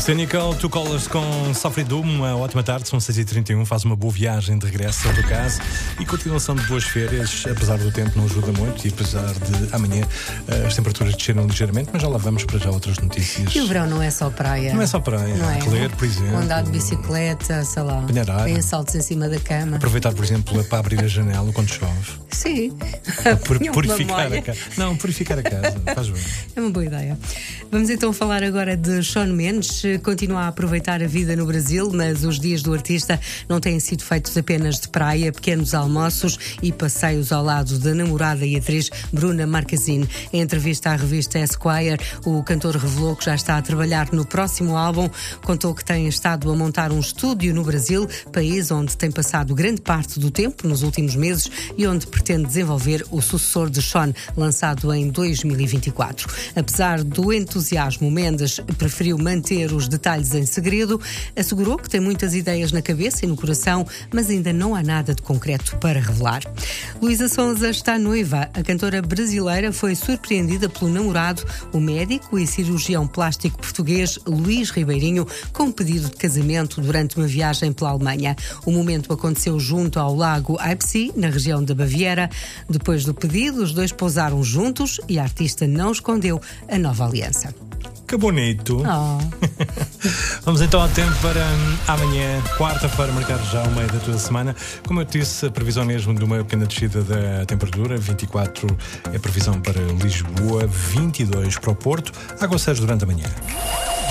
St. Nicole, Two Colors com Sofredum. Uma ótima tarde, são 6h31. Faz uma boa viagem de regresso ao teu caso e continuação de boas férias. Apesar do tempo não ajuda muito e apesar de amanhã as temperaturas descerem ligeiramente, mas já lá vamos para já outras notícias. E o verão não é só praia. Não é só praia, não é? Ler, por exemplo. Andar de bicicleta, sei lá. Apanhar ar. Tem saltos em cima da cama. Aproveitar, por exemplo, para abrir a janela quando chove. Sim. Purificar a casa. Não, purificar a casa. Faz bem. É uma boa ideia. Vamos então falar agora de Shawn Mendes. Continua a aproveitar a vida no Brasil, mas os dias do artista não têm sido feitos apenas de praia, pequenos almoços e passeios ao lado da namorada e atriz Bruna Marquezine. Em entrevista à revista Esquire, o cantor revelou que já está a trabalhar no próximo álbum. Contou que tem estado a montar um estúdio no Brasil, país onde tem passado grande parte do tempo nos últimos meses e onde pretende desenvolver o sucessor de Shawn, lançado em 2024. Apesar do entusiasmo, Mendes preferiu manter os detalhes em segredo. Assegurou que tem muitas ideias na cabeça e no coração, mas ainda não há nada de concreto para revelar. Luísa Sonza está noiva. A cantora brasileira foi surpreendida pelo namorado, o médico e cirurgião plástico português Luís Ribeirinho, com um pedido de casamento durante uma viagem pela Alemanha. O momento aconteceu junto ao lago Eibsee, na região da Baviera. Depois do pedido, os dois pousaram juntos e a artista não escondeu a nova aliança. Que bonito. Oh. Vamos então ao tempo para amanhã, quarta-feira, marcar já o meio da tua semana. Como eu te disse, a previsão mesmo de uma pequena descida da temperatura. 24 é a previsão para Lisboa, 22 para o Porto. Aguaceiros durante a manhã.